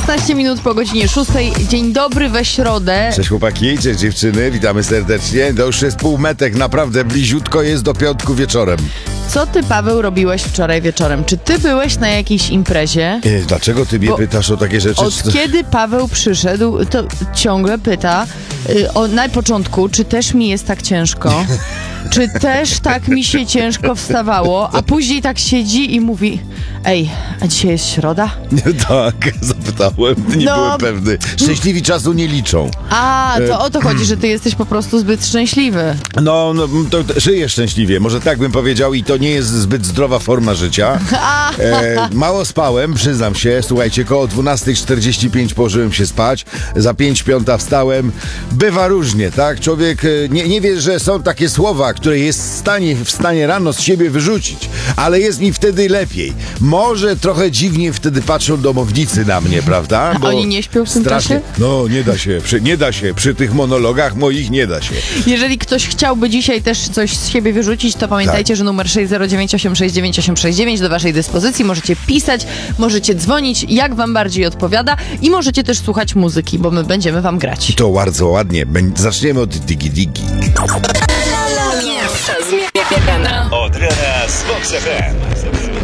16 minut po godzinie 6. Dzień dobry we środę. Cześć chłopaki, cześć dziewczyny, witamy serdecznie. To już jest półmetek, naprawdę bliziutko jest do piątku wieczorem. Co ty, Paweł, robiłeś wczoraj wieczorem? Czy ty byłeś na jakiejś imprezie? Dlaczego ty mnie pytasz o takie rzeczy? Od kiedy Paweł przyszedł, to ciągle pyta na początku, czy też mi jest tak ciężko? Czy też tak mi się ciężko wstawało? A później tak siedzi i mówi: ej, a dzisiaj jest środa? Tak, zapytałem, nie byłem pewny. Szczęśliwi czasu nie liczą. A, to o to chodzi, że ty jesteś po prostu zbyt szczęśliwy. No to żyję szczęśliwie, może tak bym powiedział, i to nie jest zbyt zdrowa forma życia. Mało spałem, przyznam się, słuchajcie, koło 12:45 położyłem się spać, za 5:05 wstałem. Bywa różnie, tak? Człowiek nie wie, że są takie słowa, które jest w stanie rano z siebie wyrzucić, ale jest mi wtedy lepiej. Może trochę dziwnie wtedy patrzą domownicy na mnie, prawda? Bo oni nie śpią w tym czasie? No, nie da się, przy tych monologach moich nie da się. Jeżeli ktoś chciałby dzisiaj też coś z siebie wyrzucić, to pamiętajcie, że numer 609869869 do waszej dyspozycji. Możecie pisać, możecie dzwonić, jak wam bardziej odpowiada, i możecie też słuchać muzyki, bo my będziemy wam grać. To bardzo ładnie. Zaczniemy od Digi Digi. Od rana z Vox FM.